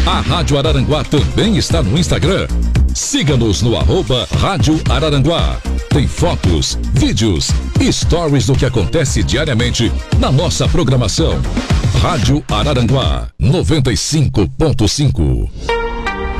A Rádio Araranguá também está no Instagram. Siga-nos no @Rádio Araranguá. Tem fotos, vídeos e stories do que acontece diariamente na nossa programação. Rádio Araranguá 95.5.